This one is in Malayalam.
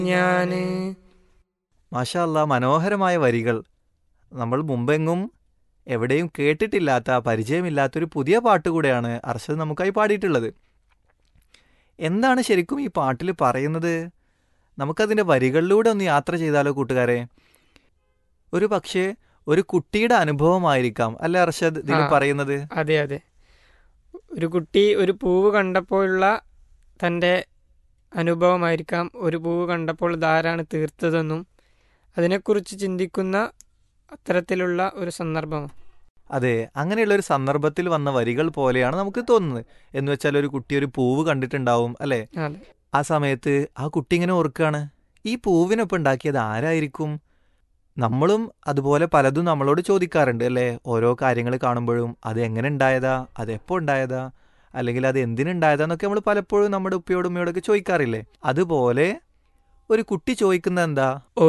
ഞാന് മാഷാ അല്ലാ, മനോഹരമായ വരികൾ. നമ്മൾ മുമ്പെങ്ങും എവിടെയും കേട്ടിട്ടില്ലാത്ത, പരിചയമില്ലാത്തൊരു പുതിയ പാട്ട് കൂടെയാണ് അർഷദ് നമുക്കായി പാടിയിട്ടുള്ളത്. എന്താണ് ശരിക്കും ഈ പാട്ടിൽ പറയുന്നത്? നമുക്കതിൻ്റെ വരികളിലൂടെ ഒന്ന് യാത്ര ചെയ്താലോ കൂട്ടുകാരെ? ഒരു പക്ഷേ ഒരു കുട്ടിയുടെ അനുഭവമായിരിക്കാം അല്ലേ അർഷദ് ആ ഇതിൽ പറയുന്നത്? അതെ അതെ, ഒരു കുട്ടി ഒരു പൂവ് കണ്ടപ്പോഴുള്ള തൻ്റെ അനുഭവമായിരിക്കാം. ഒരു പൂവ് കണ്ടപ്പോൾ ഇതാരാണ് തീർത്തതെന്നും അതിനെക്കുറിച്ച് ചിന്തിക്കുന്ന അത്തരത്തിലുള്ള ഒരു സന്ദർഭം. അതെ, അങ്ങനെയുള്ള ഒരു സന്ദർഭത്തിൽ വന്ന വരികൾ പോലെയാണ് നമുക്ക് തോന്നുന്നത്. എന്ന് വെച്ചാൽ ഒരു കുട്ടി ഒരു പൂവ് കണ്ടിട്ടുണ്ടാവും അല്ലേ? അതെ ആ സമയത്ത് ആ കുട്ടി ഇങ്ങനെ ഓർക്കുകയാണ്, ഈ പൂവിനൊപ്പം ഉണ്ടാക്കിയത് ആരായിരിക്കും? നമ്മളും അതുപോലെ പലതും നമ്മളോട് ചോദിക്കാറുണ്ട് അല്ലേ? ഓരോ കാര്യങ്ങൾ കാണുമ്പോഴും അത് എങ്ങനെ ഉണ്ടായതാ, അത് എപ്പോൾ ഉണ്ടായതാ, അല്ലെങ്കിൽ അത് എന്തിനുണ്ടായതാന്നൊക്കെ നമ്മൾ പലപ്പോഴും നമ്മുടെ ഉപ്പയോടും ഉമ്മയോടൊക്കെ ചോദിക്കാറില്ലേ? അതുപോലെ ഒരു കുട്ടി ചോദിക്കുന്നത് എന്താ?